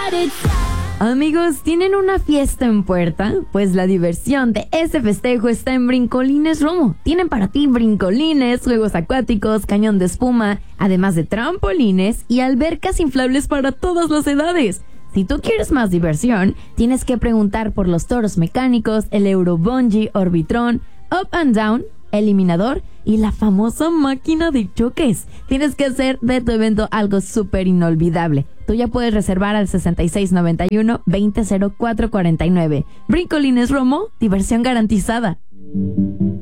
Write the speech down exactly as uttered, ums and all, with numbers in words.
Amigos, ¿tienen una fiesta en puerta? Pues la diversión de ese festejo está en Brincolines Romo. Tienen para ti brincolines, juegos acuáticos, cañón de espuma, además de trampolines y albercas inflables para todas las edades. Si tú quieres más diversión, tienes que preguntar por los toros mecánicos, el Eurobungee, Orbitron, Up and Down, Eliminador y la famosa máquina de choques. Tienes que hacer de tu evento algo súper inolvidable. Tú ya puedes reservar al sesenta y seis noventa y uno veinte cero cuatro cuarenta y nueve. Brincolines Romo, diversión garantizada.